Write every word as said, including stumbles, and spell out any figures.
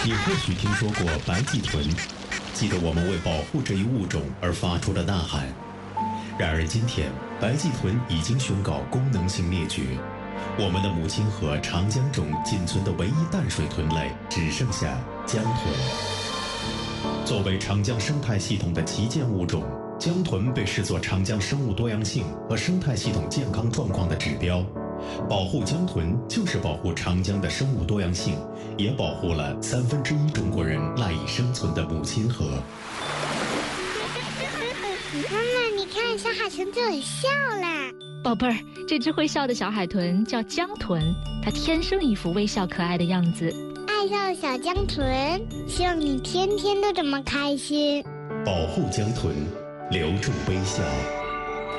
你或许听说过白鳍豚，记得我们为保护这一物种而发出的呐喊。然而今天，白鳍豚已经宣告功能性灭绝，我们的母亲河长江中仅存的唯一淡水豚类只剩下江豚。作为长江生态系统的旗舰物种，江豚被视作长江生物多样性和生态系统健康状况的指标。保护江豚就是保护长江的生物多样性，也保护了三分之一中国人赖以生存的母亲河。 妈妈，你看，小海豚就很笑啦。 宝贝儿，这只会笑的小海豚叫江豚，它天生一副微笑可爱的样子。 爱笑的小江豚，希望你天天都这么开心。 保护江豚，留住微笑。